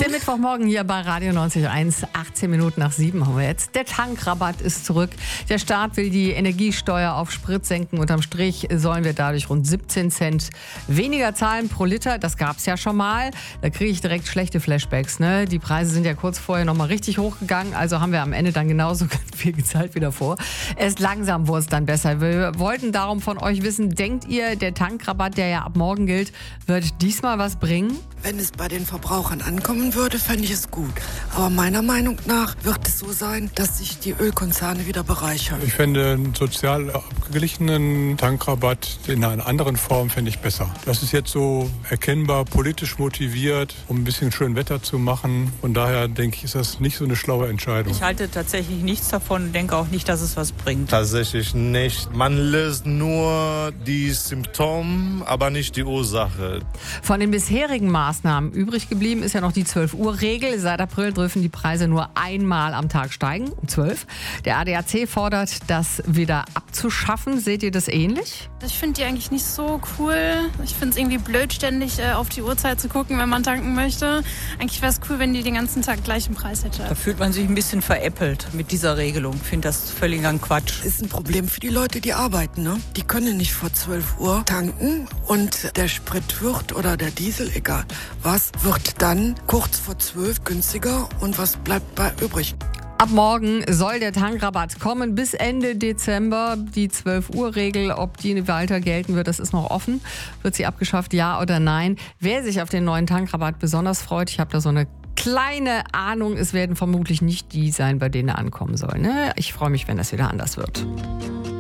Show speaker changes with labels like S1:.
S1: Der Mittwochmorgen hier bei Radio 90.1, 18 Minuten nach 7 haben wir jetzt. Der Tankrabatt ist zurück. Der Staat will die Energiesteuer auf Sprit senken. Unterm Strich sollen wir dadurch rund 17 Cent weniger zahlen pro Liter. Das gab es ja schon mal. Da kriege ich direkt schlechte Flashbacks. Ne? Die Preise sind ja kurz vorher nochmal richtig hochgegangen. Also haben wir am Ende dann genauso viel gezahlt wie davor. Erst langsam wurde es dann besser. Wir wollten darum von euch wissen, denkt ihr, der Tankrabatt, der ja ab morgen gilt, wird diesmal was bringen?
S2: Wenn es bei den Verbrauchern ankommen würde, fände ich es gut. Aber meiner Meinung nach wird es so sein, dass sich die Ölkonzerne wieder bereichern.
S3: Ich fände einen sozial abgeglichenen Tankrabatt in einer anderen Form fände ich besser. Das ist jetzt so erkennbar politisch motiviert, um ein bisschen schön Wetter zu machen. Von daher denke ich, ist das nicht so eine schlaue Entscheidung.
S4: Ich halte tatsächlich nichts davon und denke auch nicht, dass es was bringt.
S5: Tatsächlich nicht. Man löst nur die Symptome, aber nicht die Ursache.
S1: Von den bisherigen Maßnahmen übrig geblieben ist ja noch die 12-Uhr-Regel. Seit April dürfen die Preise nur einmal am Tag steigen, um 12. Der ADAC fordert, das wieder abzuschaffen. Seht ihr das ähnlich?
S6: Ich finde die eigentlich nicht so cool. Ich finde es irgendwie blöd, ständig auf die Uhrzeit zu gucken, wenn man tanken möchte. Eigentlich wäre es cool, wenn die den ganzen Tag gleichen Preis hätte.
S4: Da fühlt man sich ein bisschen veräppelt mit dieser Regelung. Ich finde das völliger Quatsch.
S2: Ist ein Problem für die Leute, die arbeiten. Ne? Die können nicht vor 12 Uhr tanken und der Sprit wird oder der Diesel, egal was, wird dann kurz vor 12 günstiger und was bleibt bei übrig?
S1: Ab morgen soll der Tankrabatt kommen bis Ende Dezember. Die 12-Uhr-Regel, ob die weiter gelten wird, das ist noch offen. Wird sie abgeschafft, ja oder nein? Wer sich auf den neuen Tankrabatt besonders freut, ich habe da so eine kleine Ahnung, es werden vermutlich nicht die sein, bei denen er ankommen soll. Ne? Ich freue mich, wenn das wieder anders wird.